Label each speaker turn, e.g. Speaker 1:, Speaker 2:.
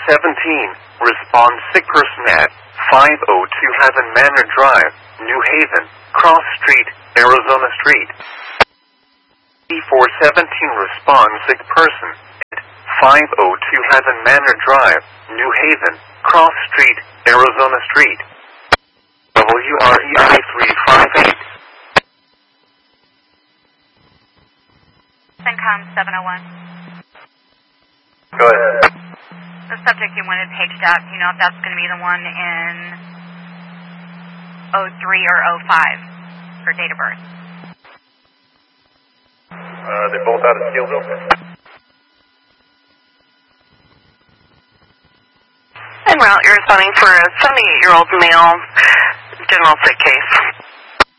Speaker 1: respond sick person at 502 Haven Manor Drive, New Haven, Cross Street, Arizona Street. C417 respond sick person at 502 Haven Manor Drive, New Haven, Cross Street, Arizona Street. WREI 358.
Speaker 2: CENTCOM 701.
Speaker 1: Go ahead.
Speaker 2: The subject you wanted paged out, do you know if that's going to be the one in 03 or 05 for date of birth?
Speaker 1: They're both out of Steelville.
Speaker 3: En route, you're responding for a 78-year-old male, general sick case.